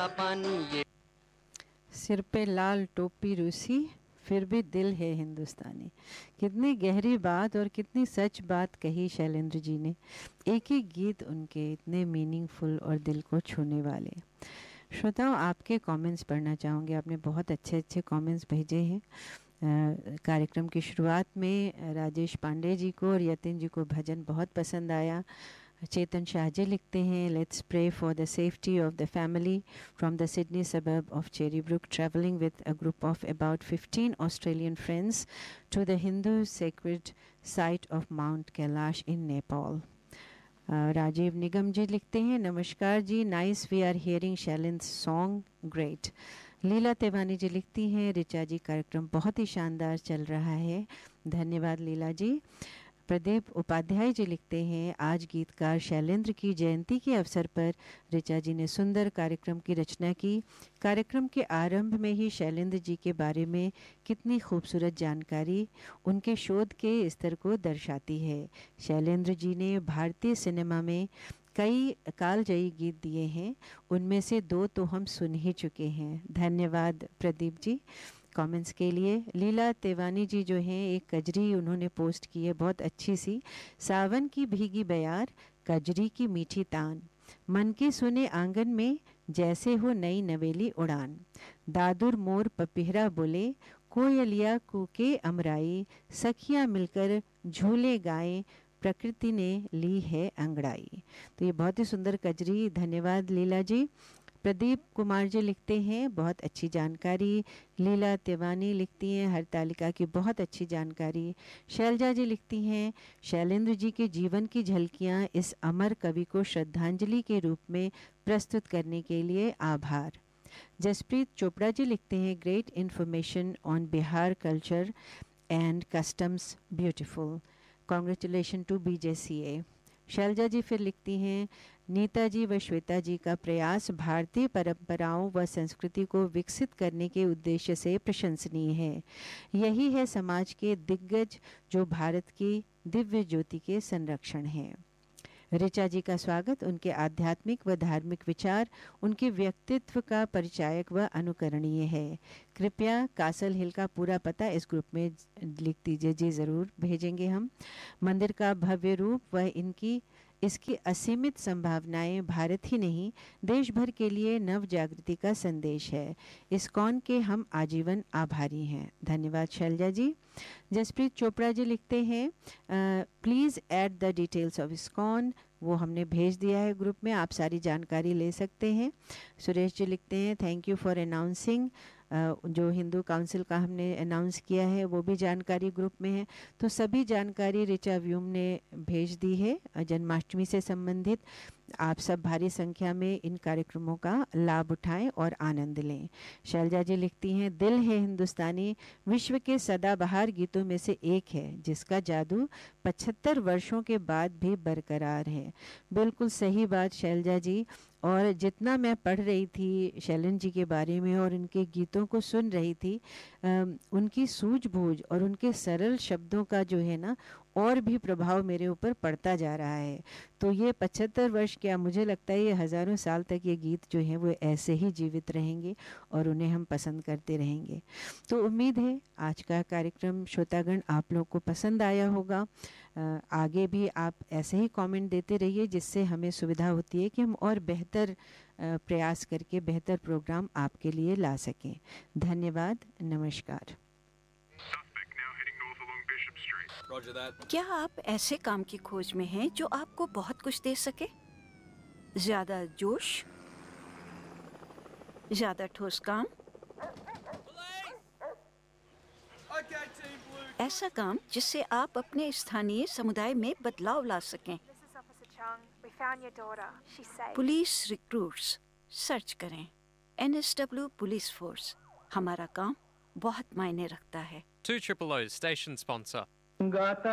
ठंडा पानी ये सिर पे लाल टोपी रूसी, फिर भी दिल है हिंदुस्तानी। कितनी गहरी बात और कितनी सच बात कही शैलेंद्र जी ने। एक ही गीत उनके इतने मीनिंगफुल और दिल को छूने वाले। श्रोताओं, आपके कमेंट्स पढ़ना चाहूँगी। आपने बहुत अच्छे अच्छे कमेंट्स भेजे हैं। कार्यक्रम की शुरुआत में राजेश पांडे जी को और यतिन जी को भजन बहुत पसंद आया। चेतन शाहजी लिखते हैं, let's pray for the safety of the family from the Sydney suburb of चेरीब्रुक, travelling with a group of about 15 Australian friends to the Hindu sacred site of mount Kailash इन नेपाल। राजीव निगम जी लिखते हैं, नमस्कार जी, nice, we are hearing Shailendra song, great. लीला तेवानी जी लिखती हैं, ऋचा जी, कार्यक्रम बहुत ही शानदार चल रहा है, धन्यवाद लीला जी। प्रदीप उपाध्याय जी लिखते हैं, आज गीतकार शैलेंद्र की जयंती के अवसर पर ऋचा जी ने सुंदर कार्यक्रम की रचना की। कार्यक्रम के आरंभ में ही शैलेंद्र जी के बारे में कितनी खूबसूरत जानकारी उनके शोध के स्तर को दर्शाती है। शैलेंद्र जी ने भारतीय सिनेमा में कई कालजयी गीत दिए हैं, उनमें से 2 तो हम सुन ही चुके हैं। धन्यवाद प्रदीप जी कमेंट्स के लिए। लीला तेवानी जी जो हैं, एक कजरी उन्होंने पोस्ट की है बहुत अच्छी सी। सावन की भीगी बयार, कजरी की मीठी तान, मन के सुने आंगन में जैसे हो नई नवेली उड़ान। दादुर मोर पपिहरा बोले, कोयलिया कूके अमराई, सखियाँ मिलकर झूले गाएं, प्रकृति ने ली है अंगड़ाई। तो ये बहुत ही सुंदर कजरी, धन्यवाद लीला जी। प्रदीप कुमार जी लिखते हैं, बहुत अच्छी जानकारी। लीला तिवानी लिखती हैं, हर तालिका की बहुत अच्छी जानकारी। शैलजा जी लिखती हैं, शैलेंद्र जी के जीवन की झलकियां इस अमर कवि को श्रद्धांजलि के रूप में प्रस्तुत करने के लिए आभार। जसप्रीत चोपड़ा जी लिखते हैं, great information on Bihar culture and customs, beautiful, congratulation to BJCA। Selja जी फिर लिखती हैं, नीता जी व श्वेता जी का प्रयास भारतीय परंपराओं व संस्कृति को विकसित करने के उद्देश्य से प्रशंसनीय है। यही है समाज के दिग्गज जो भारत की दिव्य ज्योति के संरक्षण हैं। ऋचा जी का स्वागत, उनके आध्यात्मिक व धार्मिक विचार उनके व्यक्तित्व का परिचायक व अनुकरणीय है। कृपया कासल हिल का पूरा पता इस ग्रुप में लिख दीजिए। जी ज़रूर भेजेंगे हम। मंदिर का भव्य रूप व इसकी असीमित संभावनाएं भारत ही नहीं देश भर के लिए नव जागृति का संदेश है। इस्कॉन के हम आजीवन आभारी हैं। धन्यवाद शैलजा जी। जसप्रीत चोपड़ा जी लिखते हैं, please add the details of ISKCON, वो हमने भेज दिया है ग्रुप में, आप सारी जानकारी ले सकते हैं। सुरेश जी लिखते हैं, थैंक यू फॉर अनाउंसिंग, जो हिंदू काउंसिल का हमने अनाउंस किया है वो भी जानकारी ग्रुप में है। तो सभी जानकारी ऋचा व्यूम ने भेज दी है जन्माष्टमी से संबंधित। आप सब भारी संख्या में इन कार्यक्रमों का लाभ उठाएं और आनंद लें। शैलजा जी लिखती हैं, दिल है हिंदुस्तानी विश्व के सदाबहार गीतों में से एक है जिसका जादू 75 वर्षों के बाद भी बरकरार है। बिल्कुल सही बात शैलजा जी। और जितना मैं पढ़ रही थी शैलेंद्र जी के बारे में और उनके गीतों को सुन रही थी, उनकी सूझबूझ और उनके सरल शब्दों का जो है ना और भी प्रभाव मेरे ऊपर पड़ता जा रहा है। तो ये 75 वर्ष क्या, मुझे लगता है ये हज़ारों साल तक ये गीत जो हैं वो ऐसे ही जीवित रहेंगे और उन्हें हम पसंद करते रहेंगे। तो उम्मीद है आज का कार्यक्रम श्रोतागण आप लोग को पसंद आया होगा। आगे भी आप ऐसे ही कमेंट देते रहिए जिससे हमें सुविधा होती है कि हम और बेहतर प्रयास करके बेहतर प्रोग्राम आपके लिए ला सकें। धन्यवाद, नमस्कार। क्या आप ऐसे काम की खोज में हैं जो आपको बहुत कुछ दे सके? ज्यादा जोश, ज्यादा ठोस काम, ऐसा काम जिससे आप अपने स्थानीय समुदाय में बदलाव ला सकें। पुलिस रिक्रूट्स सर्च करें NSW पुलिस फोर्स। हमारा काम बहुत मायने रखता है। 200 station sponsor।